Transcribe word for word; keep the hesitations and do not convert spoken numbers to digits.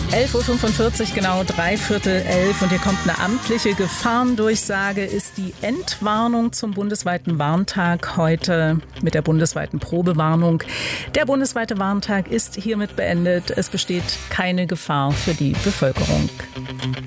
elf Uhr fünfundvierzig, genau drei Viertel elf, und hier kommt eine amtliche Gefahrendurchsage, ist die Entwarnung zum bundesweiten Warntag heute mit der bundesweiten Probewarnung. Der bundesweite Warntag ist hiermit beendet. Es besteht keine Gefahr für die Bevölkerung.